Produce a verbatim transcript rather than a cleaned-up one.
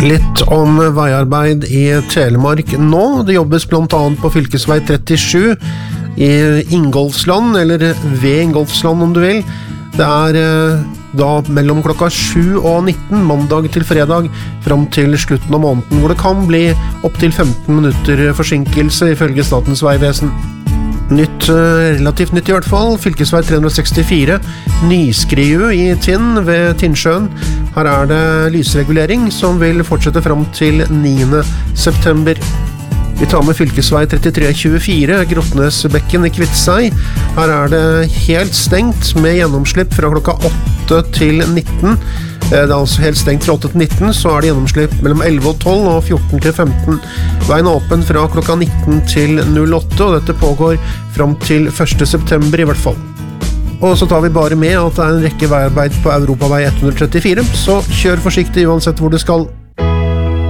Litt om veiarbeid i Telemark nå. Det jobbes blant annet på fylkesvei trettisju i Ingolfsland, eller ved Ingolfsland om du vil. Det er da mellom klokka sju og nitten, mandag til fredag, fram til slutten av måneden, hvor det kan bli opp til femten minutter forsinkelse ifølge Statens vegvesen. Nytt, relativt nytt i hvert fall, fylkesvei tre hundre sekstifire, Nyskriu i Tinn ved Tinnsjøen. Her er det lysregulering som vil fortsette fram til niende september. Vi tar med fylkesvei trettitre tjuefire, Grotnesbekken i Kvitsei. Her er det helt stengt med gjennomslipp fra klokka åtte til nitten. Det er altså helt stengt fra åtte til nitten, så er det gjennomslipp mellom elleve og tolv og fjorten til femten. Veien er åpen fra klokka nitten til null åtte, og dette pågår fram til første september i hvert fall. Og så tar vi bare med at det er en rekke veiarbeid på Europavei ett hundre trettifire, så kjør forsiktig uansett hvor du skal.